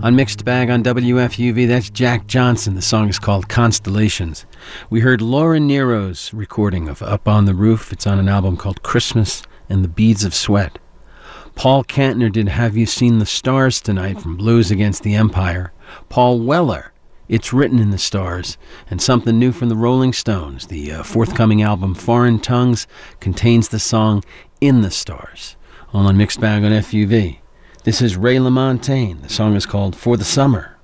On Mixed Bag on WFUV, that's Jack Johnson. The song is called Constellations. We heard Laura Nero's recording of Up on the Roof. It's on an album called Christmas and the Beads of Sweat. Paul Kantner did Have You Seen the Stars Tonight from Blues Against the Empire. Paul Weller, It's Written in the Stars. And something new from the Rolling Stones. The forthcoming album Foreign Tongues contains the song In the Stars. All on Mixed Bag on FUV. This is Ray LaMontagne. The song is called For the Summer.